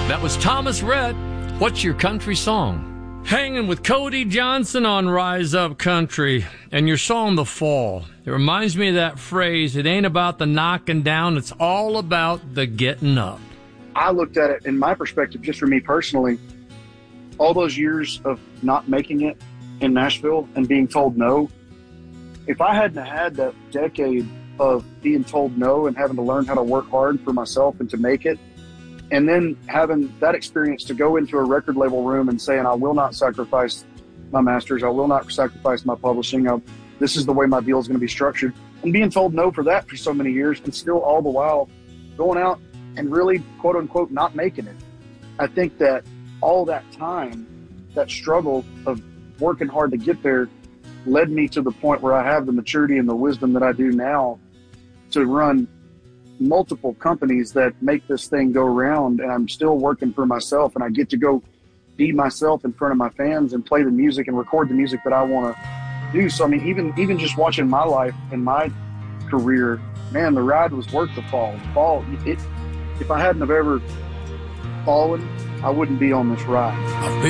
That was Thomas Rhett. What's your country song? Hanging with Cody Johnson on Rise Up Country. And your song, The Fall. It reminds me of that phrase, it ain't about the knocking down, it's all about the getting up. I looked at it in my perspective, just for me personally, all those years of not making it in Nashville and being told no. If I hadn't had that decade of being told no and having to learn how to work hard for myself and to make it, and then having that experience to go into a record label room and saying, I will not sacrifice my masters, I will not sacrifice my publishing, this is the way my deal is going to be structured, and being told no for that for so many years, and still all the while going out and really, quote unquote, not making it. I think that all that time, that struggle of working hard to get there, led me to the point where I have the maturity and the wisdom that I do now to run multiple companies that make this thing go around, and I'm still working for myself, and I get to go be myself in front of my fans and play the music and record the music that I want to do. So I mean, even just watching my life and my career, man, the ride was worth the fall. If I hadn't have ever fallen, I wouldn't be on this ride.